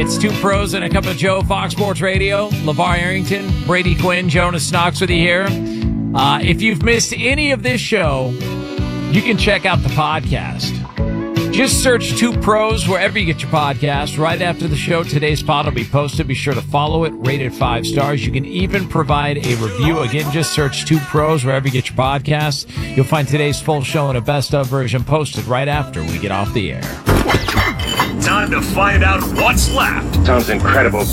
It's Two Pros and a Cup of Joe, Fox Sports Radio. LeVar Arrington, Brady Quinn, Jonas Knox with you here. If you've missed any of this show, you can check out the podcast. Just search Two Pros wherever you get your podcast. Right after the show, today's pod will be posted. Be sure to follow it, rate it 5 stars. You can even provide a review. Again, just search Two Pros wherever you get your podcasts. You'll find today's full show in a best-of version posted right after we get off the air. Time to find out what's left. Sounds incredible.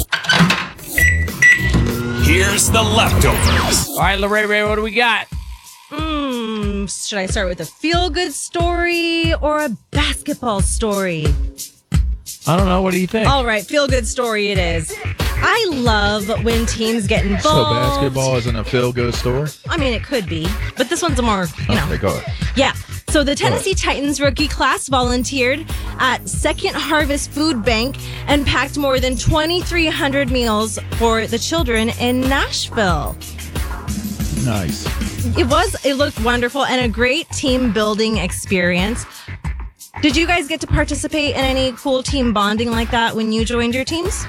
Here's the leftovers. All right, Ray, what do we got? Should I start with a feel-good story or a basketball story? I don't know. What do you think? All right, feel-good story it is. I love when teams get involved. So basketball isn't a feel-good story? I mean, it could be, but this one's a more, Okay, go ahead. Yeah. So the Tennessee Titans rookie class volunteered at Second Harvest Food Bank and packed more than 2,300 meals for the children in Nashville. Nice. It looked wonderful and a great team building experience. Did you guys get to participate in any cool team bonding like that when you joined your teams?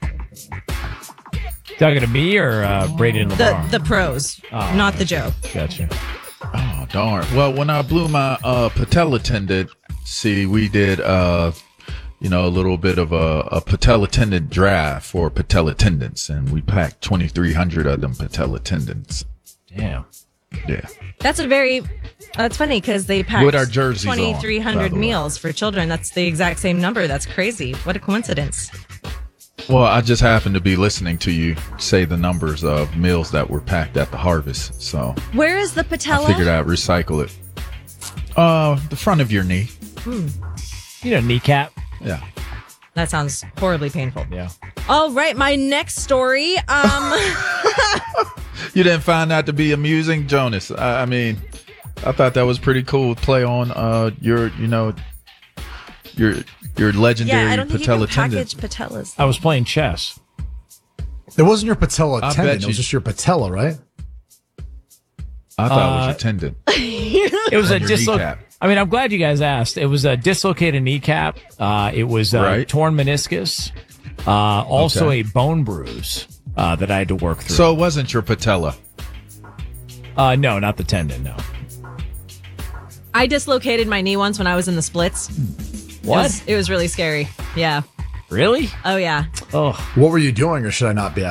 Talking to me or Brady and LeVar? The pros, not the joke. Gotcha. Oh, darn. Well, when I blew my patella tendon, we did, a little bit of a patella tendon drive for patella tendons, and we packed 2,300 of them patella tendons. Damn. Yeah. That's funny because they packed With our jerseys on, 2,300 by the way. meals for children. That's the exact same number. That's crazy. What a coincidence. Well, I just happened to be listening to you say the numbers of meals that were packed at the harvest, so Where is the patella? I figured I'd recycle it. The front of your knee. Kneecap. Yeah. That sounds horribly painful. Yeah. All right, my next story. You didn't find that to be amusing, Jonas? I mean, I thought that was pretty cool. Play on your legendary I don't think patella you can tendon. package patellas. I was playing chess. It wasn't your patella I tendon. bet It was you- just your patella, right? I thought it was your tendon. It was a your dislocated. kneecap. I mean, I'm glad you guys asked. It was a dislocated kneecap. It was Right. torn meniscus. Also Okay. a bone bruise that I had to work through. So it wasn't your patella. No, not the tendon. No. I dislocated my knee once when I was in the splits. What? It was really scary. Yeah. Really? Oh, yeah. Oh. What were you doing, or should I not be